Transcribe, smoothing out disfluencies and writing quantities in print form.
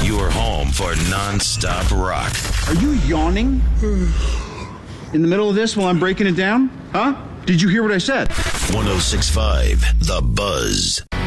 Your home for non-stop rock. Are you yawning in the middle of this while I'm breaking it down? Huh? Did you hear what I said? 106.5 The Buzz.